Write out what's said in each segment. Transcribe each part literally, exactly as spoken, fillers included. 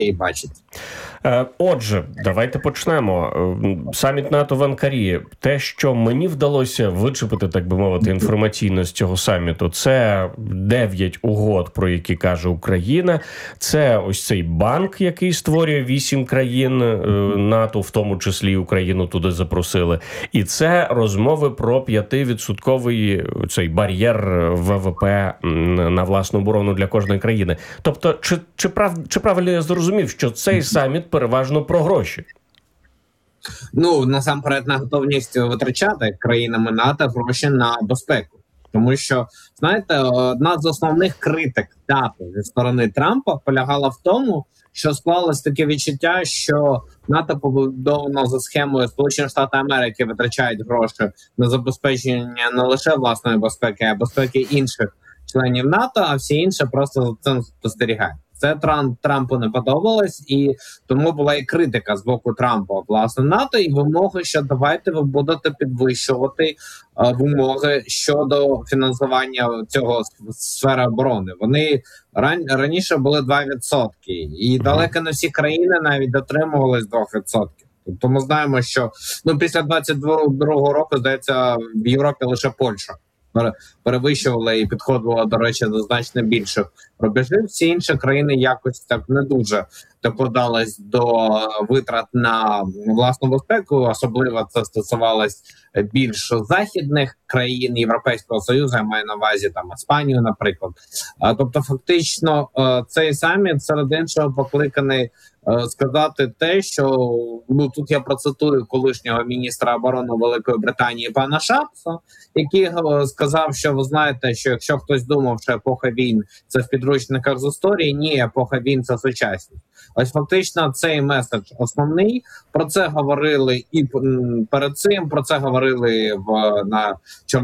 бачить. Отже, давайте почнемо. Саміт НАТО в Анкарі. Те, що мені вдалося вичепити, так би мовити, інформаційно з цього саміту, це дев'ять угод, про які каже Україна. Це ось цей банк, який створює вісім країн НАТО, в тому числі Україну туди запросили. І це розмови про п'ятивідсотковий цей бар'єр ВВП на власну оборону для кожної країни. Тобто, чи, чи, прав, чи правильно я зрозумів, що цей саміт переважно про гроші? Ну, насамперед, на готовність витрачати країнами НАТО гроші на безпеку. Тому що, знаєте, одна з основних критик НАТО зі сторони Трампа полягала в тому, що склалось таке відчуття, що НАТО побудовано за схемою Сполучені Штати Америки витрачають гроші на забезпечення не лише власної безпеки, а безпеки інших членів НАТО, а всі інші просто за цим спостерігають. Це Трамп, Трампу не подобалось, і тому була і критика з боку Трампа, власне, НАТО, і вимоги, що давайте ви будете підвищувати е, вимоги щодо фінансування цього сфери оборони. Вони ран, раніше були два відсотки, і далеко не всі країни навіть дотримувались два відсотки. Тобто ми знаємо, що ну, після двадцять другого року, здається, в Європі лише Польща перевищувала і підходила, до речі, до значно більших рубежів. Всі інші країни якось так не дуже докладались до витрат на власну безпеку. Особливо це стосувалось більш західних країн Європейського Союзу, я маю на увазі там Іспанію, наприклад. Тобто фактично цей саміт серед іншого покликаний сказати те, що, ну тут я процитую колишнього міністра оборони Великої Британії пана Шапса, який сказав, що ви знаєте, що якщо хтось думав, що епоха війн це в підручниках з історії, ні, епоха війн це сучасність. Ось фактично цей меседж основний. Про це говорили і перед цим, про це говорили в на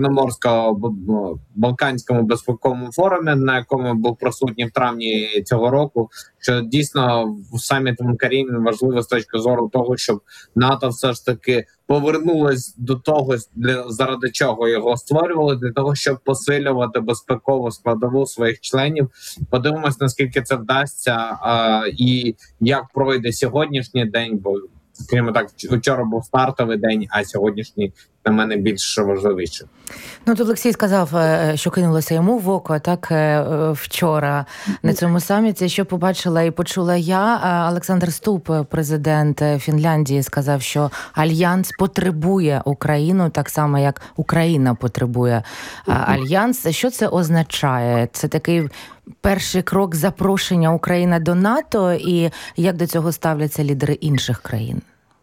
Чорноморсько-Балканському безпековому форумі, на якому був присутній в травні цього року, що дійсно саміт в Анкарі важливо з точки зору того, щоб НАТО все ж таки повернулось до того, для заради чого його створювали, для того, щоб посилювати безпекову складову своїх членів. Подивимось, наскільки це вдасться, а, і як пройде сьогоднішній день, бо, скажімо так, вчора був стартовий день, а сьогоднішній, на мене, більш важливіше. Ну, тут Олексій сказав, що кинулося йому в око, так, вчора на цьому саміті, що побачила і почула я. Олександр Ступ, президент Фінляндії, сказав, що Альянс потребує Україну так само, як Україна потребує Альянс. Що це означає? Це такий перший крок запрошення України до НАТО, і як до цього ставляться лідери інших країн?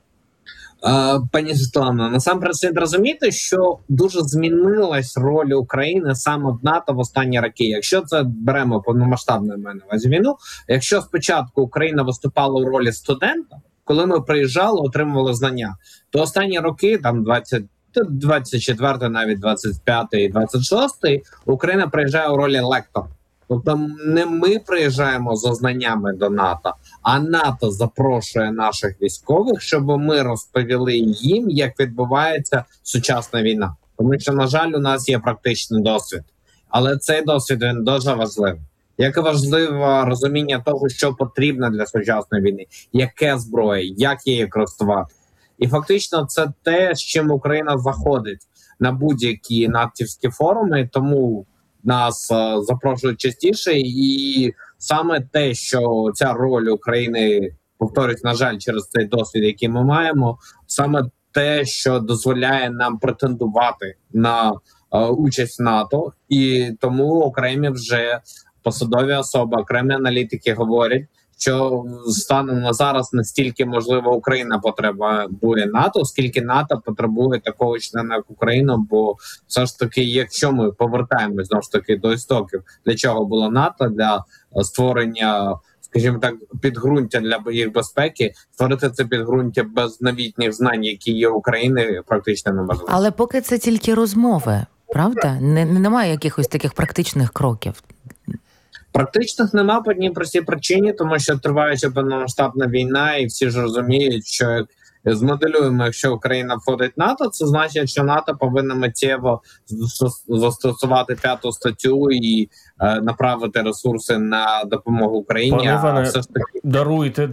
Пані Світлано, насамперед слід розуміти, що дуже змінилась роль України саме в НАТО в останні роки. Якщо це беремо повномасштабну на увазі війну, якщо спочатку Україна виступала у ролі студента, коли ми приїжджали, отримували знання, то останні роки, там двадцять, двадцять четвертий, навіть двадцять п'ятий, двадцять шостий, Україна приїжджає у ролі лектора. Тобто не ми приїжджаємо за знаннями до НАТО, а НАТО запрошує наших військових, щоб ми розповіли їм, як відбувається сучасна війна. Тому що, на жаль, у нас є практичний досвід. Але цей досвід, він дуже важливий. Як і важливе розуміння того, що потрібно для сучасної війни, яке зброя, як її користувати. І фактично це те, з чим Україна заходить на будь-які натівські форуми, тому нас uh, запрошують частіше, і саме те, що ця роль України, повторюсь, на жаль, через цей досвід, який ми маємо, саме те, що дозволяє нам претендувати на uh, участь в НАТО, і тому окремі вже посадові особи, окремі аналітики говорять, що станом на зараз не стільки, можливо, Україна потребує НАТО, скільки НАТО потребує такого члена, як Україна, бо все ж таки, якщо ми повертаємось, знову ж таки, до істоків, для чого було НАТО, для створення, скажімо так, підґрунтя для їх безпеки, створити це підґрунтя без новітніх знань, які є в Україні, практично неможливо. Але поки це тільки розмови, правда? Не, немає якихось таких практичних кроків. Практичних нема по одній простій причині, тому що триваюча повномасштабна війна, і всі ж розуміють, що змоделюємо, якщо Україна входить в НАТО, це значить, що НАТО повинна миттєво застосувати п'яту статтю і е, направити ресурси на допомогу Україні. Пане Іване, а все ж таки даруйте.